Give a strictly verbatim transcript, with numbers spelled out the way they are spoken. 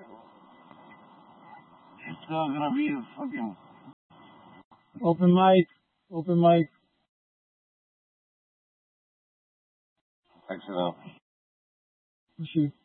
It's still gonna be a fucking Open mic. Open mic. Excellent. Shoot.